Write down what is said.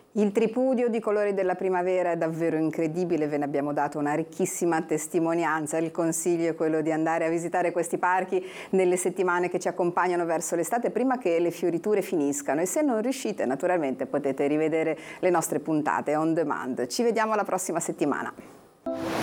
Il tripudio di colori della primavera è davvero incredibile, ve ne abbiamo dato una ricchissima testimonianza. Il consiglio è quello di andare a visitare questi parchi nelle settimane che ci accompagnano verso l'estate, prima che le fioriture finiscano, e se non riuscite naturalmente potete rivedere le nostre puntate on demand. Ci vediamo la prossima settimana.